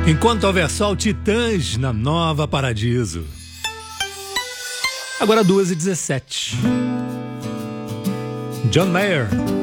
Enquanto houver sol, Titãs na Nova Paradiso. Agora 2h17. John Mayer.